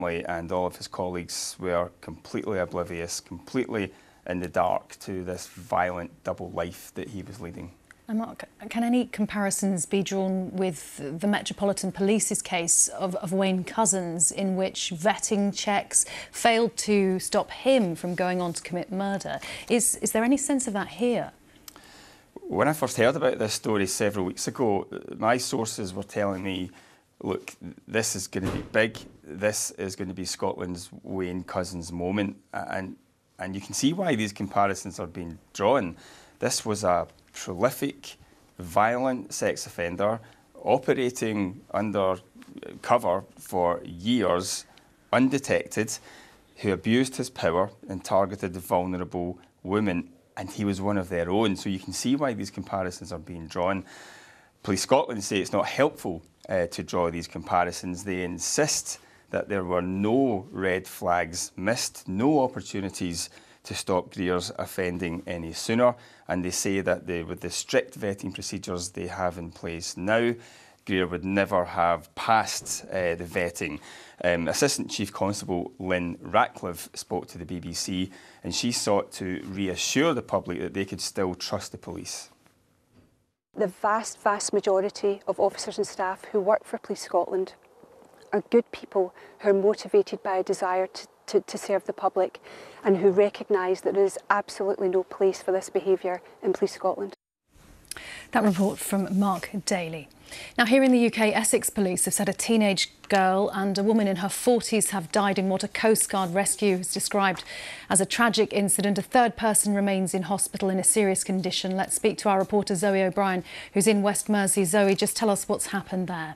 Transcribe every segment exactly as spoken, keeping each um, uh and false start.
and all of his colleagues were completely oblivious, completely in the dark to this violent double life that he was leading. And Mark, can any comparisons be drawn with the Metropolitan Police's case of, of Wayne Couzens, in which vetting checks failed to stop him from going on to commit murder? Is, is there any sense of that here? When I first heard about this story several weeks ago, my sources were telling me, look, this is going to be big. This is going to be Scotland's Wayne Couzens moment. And, and you can see why these comparisons are being drawn. This was a prolific, violent sex offender operating under cover for years, undetected, who abused his power and targeted vulnerable women. And he was one of their own. So you can see why these comparisons are being drawn. Police Scotland say it's not helpful uh, to draw these comparisons. They insist that there were no red flags missed, no opportunities to stop Greer's offending any sooner. And they say that they, with the strict vetting procedures they have in place now, Greer would never have passed uh, the vetting. Um, Assistant Chief Constable Lynn Ratcliffe spoke to the B B C, and she sought to reassure the public that they could still trust the police. The vast, vast majority of officers and staff who work for Police Scotland are good people who are motivated by a desire to, to, to serve the public, and who recognise that there is absolutely no place for this behaviour in Police Scotland. That report from Mark Daly. Now, here in the U K, Essex Police have said a teenage girl and a woman in her forties have died in what a Coast Guard rescue has described as a tragic incident. A third person remains in hospital in a serious condition. Let's speak to our reporter Zoe O'Brien, who's in West Mersey. Zoe, just tell us what's happened there.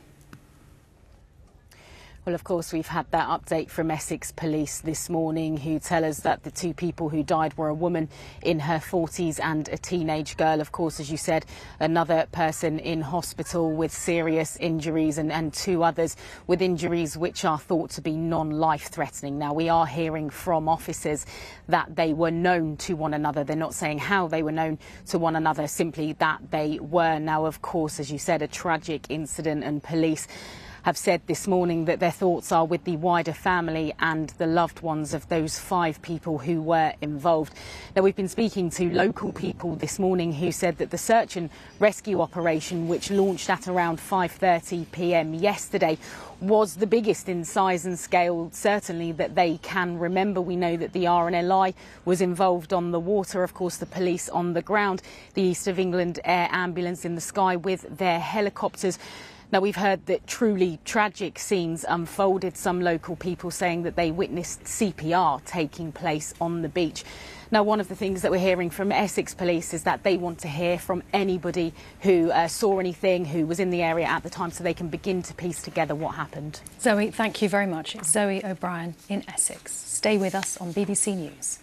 Well, of course, we've had that update from Essex Police this morning, who tell us that the two people who died were a woman in her forties and a teenage girl. Of course, as you said, another person in hospital with serious injuries, and, and two others with injuries which are thought to be non-life-threatening. Now, we are hearing from officers that they were known to one another. They're not saying how they were known to one another, simply that they were. Now, of course, as you said, a tragic incident, and police have said this morning that their thoughts are with the wider family and the loved ones of those five people who were involved. Now, we've been speaking to local people this morning who said that the search and rescue operation, which launched at around five thirty p m yesterday, was the biggest in size and scale, certainly, that they can remember. We know that the R N L I was involved on the water, of course, the police on the ground, the East of England Air Ambulance in the sky with their helicopters. Now, we've heard that truly tragic scenes unfolded, some local people saying that they witnessed C P R taking place on the beach. Now, one of the things that we're hearing from Essex Police is that they want to hear from anybody who uh, saw anything, who was in the area at the time, so they can begin to piece together what happened. Zoe, thank you very much. It's Zoe O'Brien in Essex. Stay with us on B B C News.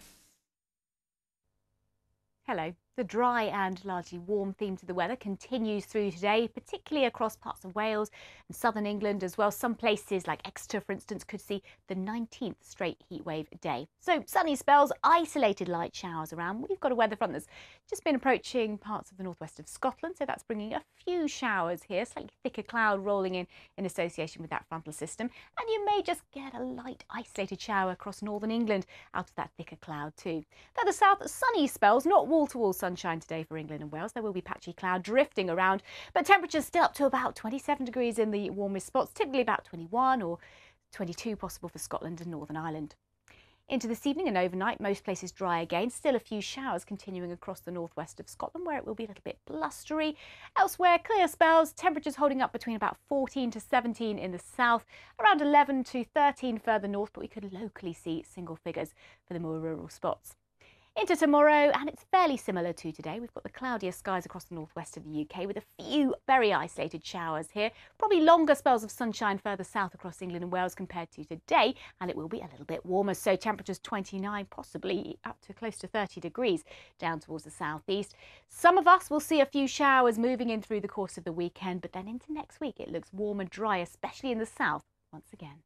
Hello. The dry and largely warm theme to the weather continues through today, particularly across parts of Wales and southern England as well. Some places like Exeter, for instance, could see the nineteenth straight heatwave day. So sunny spells, isolated light showers around. We've got a weather front that's just been approaching parts of the northwest of Scotland, so that's bringing a few showers here, slightly thicker cloud rolling in in association with that frontal system. And you may just get a light isolated shower across northern England out of that thicker cloud too. Further south, sunny spells, not wall-to-wall sunshine today for England and Wales. There will be patchy cloud drifting around, but temperatures still up to about twenty-seven degrees in the warmest spots, typically about twenty-one or twenty-two possible for Scotland and Northern Ireland. Into this evening and overnight, most places dry again. Still a few showers continuing across the northwest of Scotland, where it will be a little bit blustery. Elsewhere, clear spells, temperatures holding up between about fourteen to seventeen in the south, around eleven to thirteen further north, but we could locally see single figures for the more rural spots. Into tomorrow, and it's fairly similar to today. We've got the cloudiest skies across the northwest of the U K with a few very isolated showers here. Probably longer spells of sunshine further south across England and Wales compared to today, and it will be a little bit warmer. So temperatures twenty-nine, possibly up to close to thirty degrees down towards the southeast. Some of us will see a few showers moving in through the course of the weekend, but then into next week it looks warm and dry, especially in the south once again.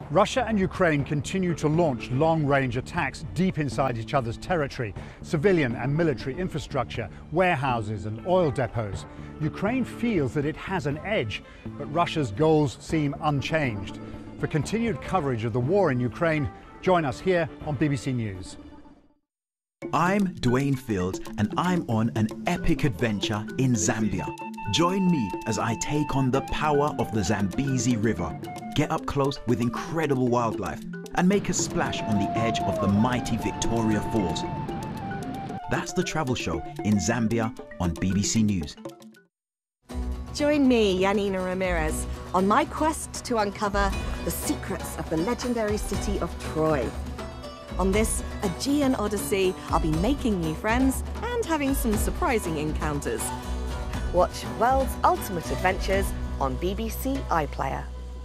Russia and Ukraine continue to launch long-range attacks deep inside each other's territory, civilian and military infrastructure, warehouses and oil depots. Ukraine feels that it has an edge, but Russia's goals seem unchanged. For continued coverage of the war in Ukraine, join us here on B B C News. I'm Dwayne Fields and I'm on an epic adventure in Zambia. Join me as I take on the power of the Zambezi River, get up close with incredible wildlife and make a splash on the edge of the mighty Victoria Falls. That's the travel show in Zambia on B B C News. Join me, Yanina Ramirez, on my quest to uncover the secrets of the legendary city of Troy. On this Aegean Odyssey, I'll be making new friends and having some surprising encounters. Watch World's Ultimate Adventures on B B C iPlayer.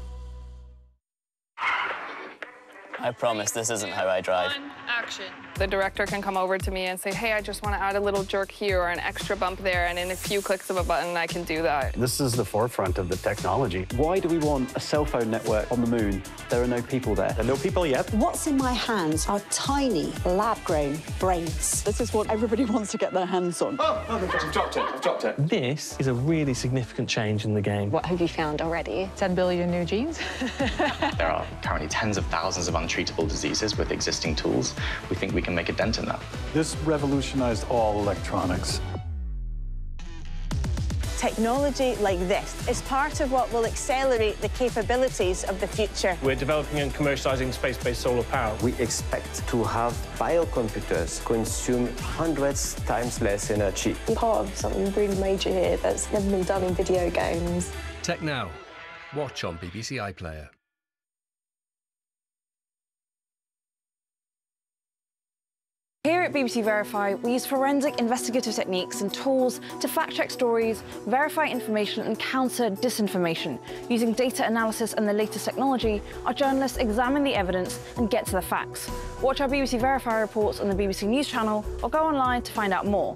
I promise this isn't how I drive. One, action. The director can come over to me and say, hey, I just want to add a little jerk here or an extra bump there, and in a few clicks of a button, I can do that. This is the forefront of the technology. Why do we want a cell phone network on the moon? There are no people there. There are no people yet. What's in my hands are tiny, lab-grown brains. This is what everybody wants to get their hands on. Oh, oh my God, I've dropped it, I've dropped it. This is a really significant change in the game. What have you found already? ten billion new genes. There are currently tens of thousands of untreatable diseases with existing tools. We think we can make a dent in that. This revolutionized all electronics. Technology like this is part of what will accelerate the capabilities of the future. We're developing and commercializing space-based solar power. We expect to have biocomputers consume hundreds times less energy. We're part of something really major here that's never been done in video games. Tech Now. Watch on B B C iPlayer. Here at B B C Verify, we use forensic investigative techniques and tools to fact-check stories, verify information and counter disinformation. Using data analysis and the latest technology, our journalists examine the evidence and get to the facts. Watch our B B C Verify reports on the B B C News channel or go online to find out more.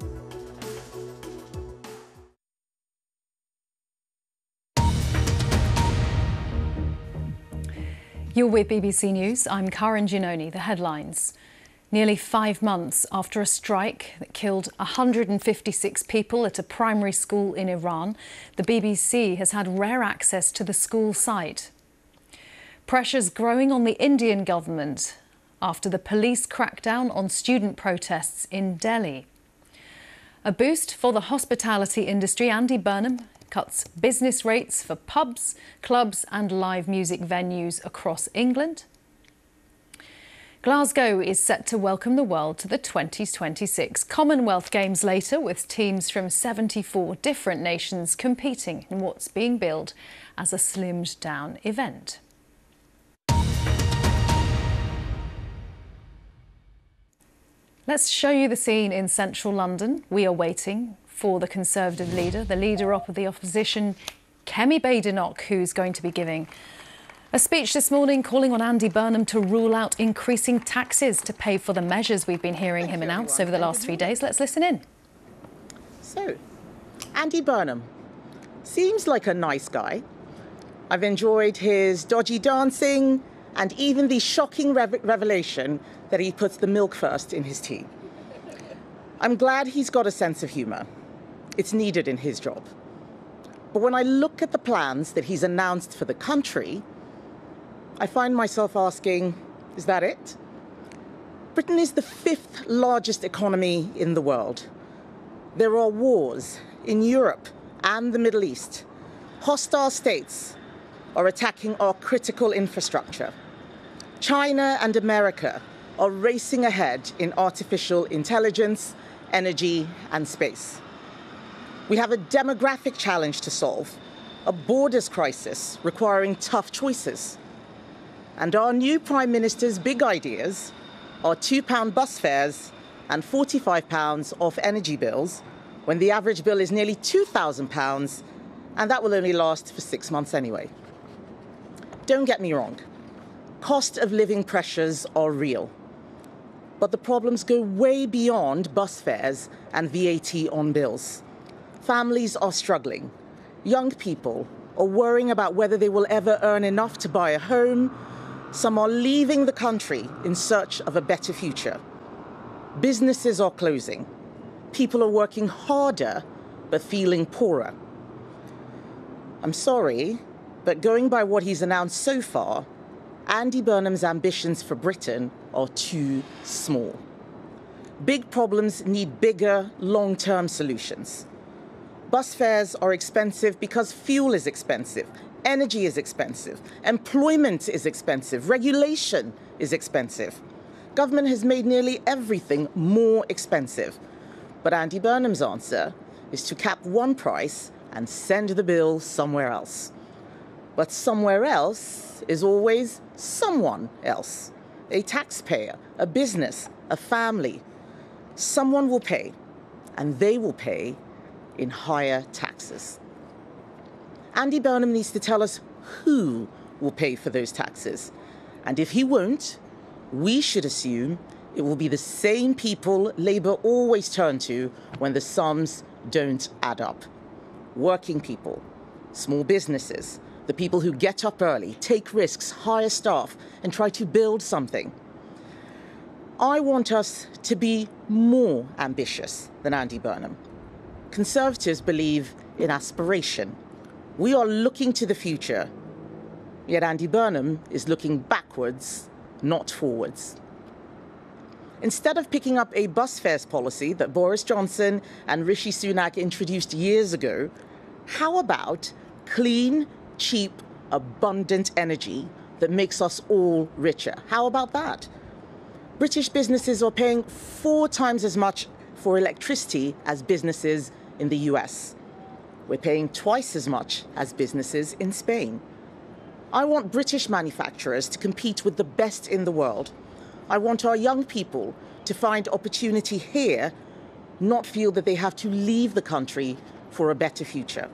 You're with B B C News. I'm Karen Giannoni. The headlines. Nearly five months after a strike that killed one hundred fifty-six people at a primary school in Iran, the B B C has had rare access to the school site. Pressures growing on the Indian government after the police crackdown on student protests in Delhi. A boost for the hospitality industry. Andy Burnham cuts business rates for pubs, clubs and live music venues across England. Glasgow is set to welcome the world to the twenty twenty-six Commonwealth Games later, with teams from seventy-four different nations competing in what's being billed as a slimmed down event. Let's show you the scene in central London. We are waiting for the Conservative leader, the leader of the opposition, Kemi Badenoch, who's going to be giving a speech this morning calling on Andy Burnham to rule out increasing taxes to pay for the measures we've been hearing him announce over the last three days. Let's listen in. So, Andy Burnham seems like a nice guy. I've enjoyed his dodgy dancing and even the shocking rev- revelation that he puts the milk first in his tea. I'm glad he's got a sense of humour. It's needed in his job. But when I look at the plans that he's announced for the country, I find myself asking, is that it? Britain is the fifth largest economy in the world. There are wars in Europe and the Middle East. Hostile states are attacking our critical infrastructure. China and America are racing ahead in artificial intelligence, energy and space. We have a demographic challenge to solve, a borders crisis requiring tough choices. And our new Prime Minister's big ideas are two pound bus fares and forty-five pounds off energy bills, when the average bill is nearly two thousand pounds, and that will only last for six months anyway. Don't get me wrong, cost of living pressures are real. But the problems go way beyond bus fares and V A T on bills. Families are struggling. Young people are worrying about whether they will ever earn enough to buy a home. Some are leaving the country in search of a better future. Businesses are closing. People are working harder, but feeling poorer. I'm sorry, but going by what he's announced so far, Andy Burnham's ambitions for Britain are too small. Big problems need bigger, long-term solutions. Bus fares are expensive because fuel is expensive, energy is expensive, employment is expensive, regulation is expensive. Government has made nearly everything more expensive. But Andy Burnham's answer is to cap one price and send the bill somewhere else. But somewhere else is always someone else. A taxpayer, a business, a family. Someone will pay, and they will pay in higher taxes. Andy Burnham needs to tell us who will pay for those taxes. And if he won't, we should assume it will be the same people Labour always turn to when the sums don't add up. Working people, small businesses, the people who get up early, take risks, hire staff, and try to build something. I want us to be more ambitious than Andy Burnham. Conservatives believe in aspiration. We are looking to the future, yet Andy Burnham is looking backwards, not forwards. Instead of picking up a bus fares policy that Boris Johnson and Rishi Sunak introduced years ago, how about clean, cheap, abundant energy that makes us all richer? How about that? British businesses are paying four times as much for electricity as businesses in the U S. We're paying twice as much as businesses in Spain. I want British manufacturers to compete with the best in the world. I want our young people to find opportunity here, not feel that they have to leave the country for a better future.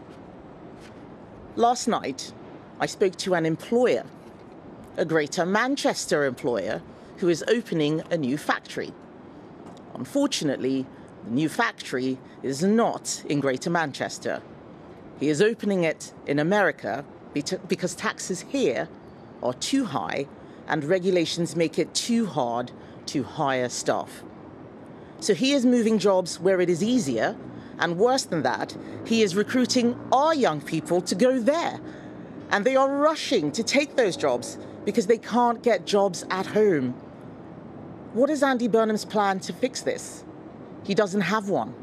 Last night, I spoke to an employer, a Greater Manchester employer, who is opening a new factory. Unfortunately, the new factory is not in Greater Manchester. He is opening it in America because taxes here are too high and regulations make it too hard to hire staff. So he is moving jobs where it is easier, and worse than that, he is recruiting our young people to go there. And they are rushing to take those jobs because they can't get jobs at home. What is Andy Burnham's plan to fix this? He doesn't have one.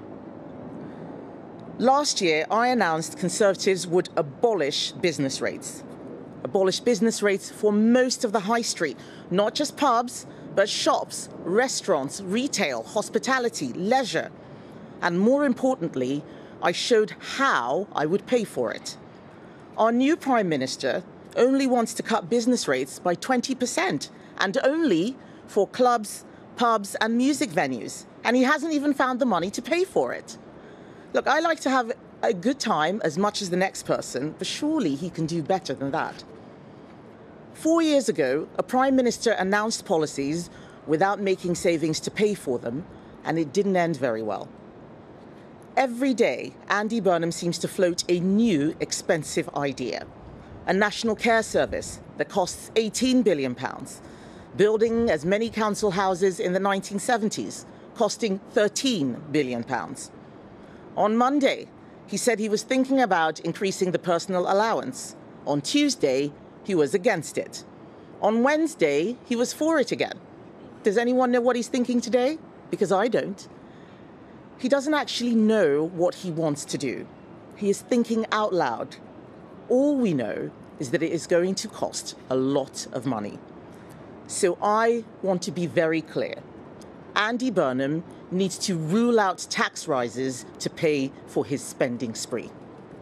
Last year, I announced Conservatives would abolish business rates. Abolish business rates for most of the high street, not just pubs, but shops, restaurants, retail, hospitality, leisure. And more importantly, I showed how I would pay for it. Our new Prime Minister only wants to cut business rates by twenty percent, and only for clubs, pubs, and music venues. And he hasn't even found the money to pay for it. Look, I like to have a good time as much as the next person, but surely he can do better than that. Four years ago, a Prime Minister announced policies without making savings to pay for them, and it didn't end very well. Every day, Andy Burnham seems to float a new expensive idea. A national care service that costs eighteen billion pounds, building as many council houses in the nineteen seventies, costing thirteen billion pounds. On Monday, he said he was thinking about increasing the personal allowance. On Tuesday, he was against it. On Wednesday, he was for it again. Does anyone know what he's thinking today? Because I don't. He doesn't actually know what he wants to do. He is thinking out loud. All we know is that it is going to cost a lot of money. So I want to be very clear. Andy Burnham needs to rule out tax rises to pay for his spending spree.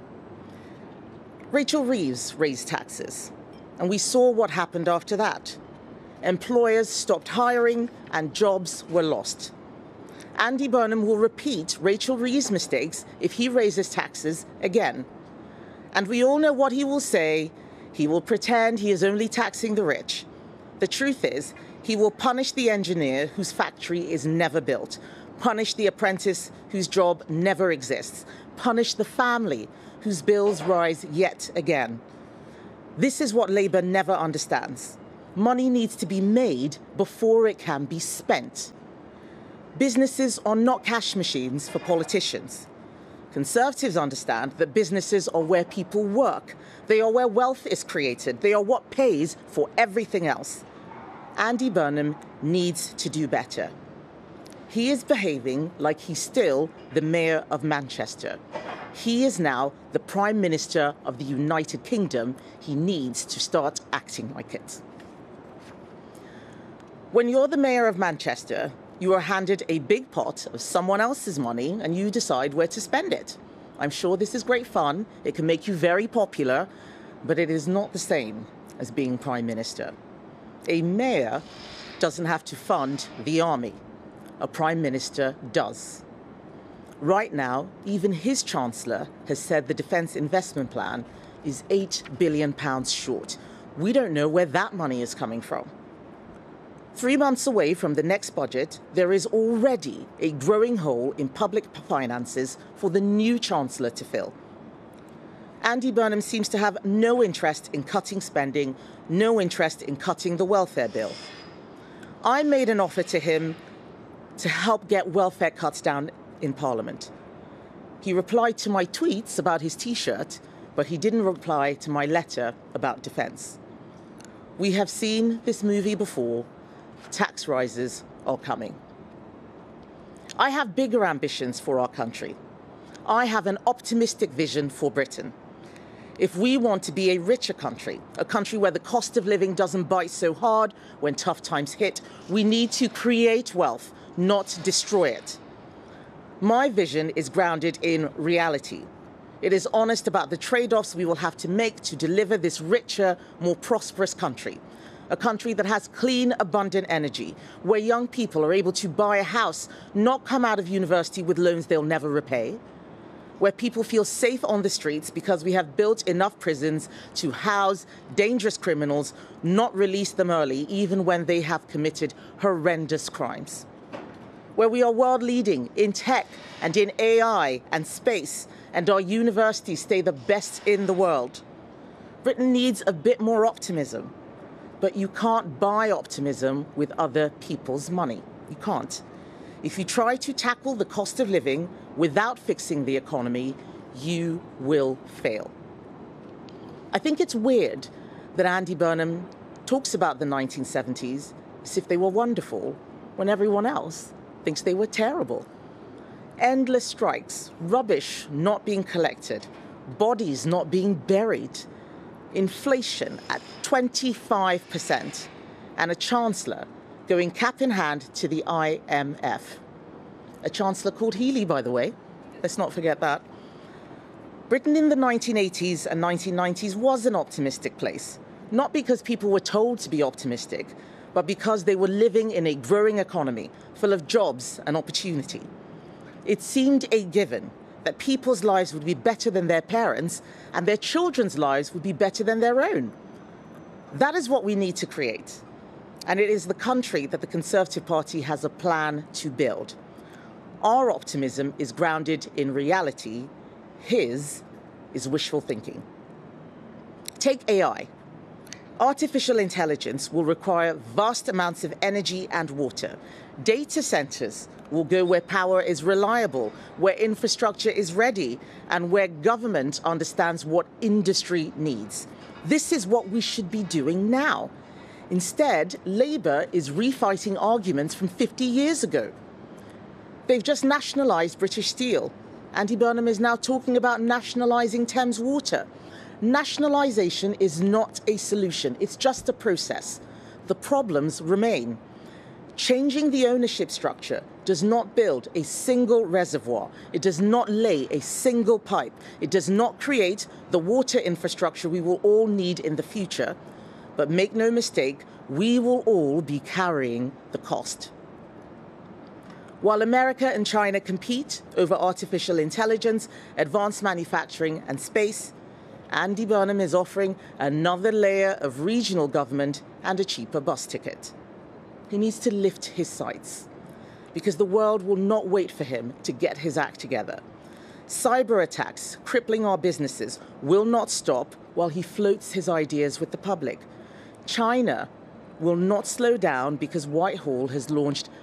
Rachel Reeves raised taxes, and we saw what happened after that. Employers stopped hiring and jobs were lost. Andy Burnham will repeat Rachel Reeves' mistakes if he raises taxes again. And we all know what he will say. He will pretend he is only taxing the rich. The truth is, he will punish the engineer whose factory is never built, punish the apprentice whose job never exists, punish the family whose bills rise yet again. This is what Labour never understands. Money needs to be made before it can be spent. Businesses are not cash machines for politicians. Conservatives understand that businesses are where people work. They are where wealth is created. They are what pays for everything else. Andy Burnham needs to do better. He is behaving like he's still the mayor of Manchester. He is now the Prime Minister of the United Kingdom. He needs to start acting like it. When you're the mayor of Manchester, you are handed a big pot of someone else's money and you decide where to spend it. I'm sure this is great fun. It can make you very popular, but it is not the same as being Prime Minister. A mayor doesn't have to fund the army. A Prime Minister does. Right now, even his Chancellor has said the Defence Investment Plan is eight billion pounds short. We don't know where that money is coming from. Three months away from the next budget, there is already a growing hole in public finances for the new Chancellor to fill. Andy Burnham seems to have no interest in cutting spending, no interest in cutting the welfare bill. I made an offer to him to help get welfare cuts down in Parliament. He replied to my tweets about his T-shirt, but he didn't reply to my letter about defence. We have seen this movie before. Tax rises are coming. I have bigger ambitions for our country. I have an optimistic vision for Britain. If we want to be a richer country, a country where the cost of living doesn't bite so hard when tough times hit, we need to create wealth, not destroy it. My vision is grounded in reality. It is honest about the trade-offs we will have to make to deliver this richer, more prosperous country. A country that has clean, abundant energy, where young people are able to buy a house, not come out of university with loans they'll never repay, where people feel safe on the streets because we have built enough prisons to house dangerous criminals, not release them early, even when they have committed horrendous crimes, where we are world-leading in tech and in A I and space, and our universities stay the best in the world. Britain needs a bit more optimism. But you can't buy optimism with other people's money. You can't. If you try to tackle the cost of living without fixing the economy, you will fail. I think it's weird that Andy Burnham talks about the nineteen seventies as if they were wonderful, when everyone else thinks they were terrible. Endless strikes, rubbish not being collected, bodies not being buried, inflation at twenty-five percent, and a Chancellor going cap in hand to the I M F. A Chancellor called Healey, by the way. Let's not forget that. Britain in the nineteen eighties and nineteen nineties was an optimistic place, not because people were told to be optimistic, but because they were living in a growing economy full of jobs and opportunity. It seemed a given that people's lives would be better than their parents and their children's lives would be better than their own. That is what we need to create. And it is the country that the Conservative Party has a plan to build. Our optimism is grounded in reality. His is wishful thinking. Take A I. Artificial intelligence will require vast amounts of energy and water. Data centers will go where power is reliable, where infrastructure is ready, and where government understands what industry needs. This is what we should be doing now. Instead, Labour is refighting arguments from fifty years ago. They've just nationalised British Steel. Andy Burnham is now talking about nationalising Thames Water. Nationalisation is not a solution, it's just a process. The problems remain. Changing the ownership structure does not build a single reservoir. It does not lay a single pipe. It does not create the water infrastructure we will all need in the future. But make no mistake, we will all be carrying the cost. While America and China compete over artificial intelligence, advanced manufacturing and space, Andy Burnham is offering another layer of regional government and a cheaper bus ticket. He needs to lift his sights, because the world will not wait for him to get his act together. Cyber attacks crippling our businesses will not stop while he floats his ideas with the public. China will not slow down because Whitehall has launched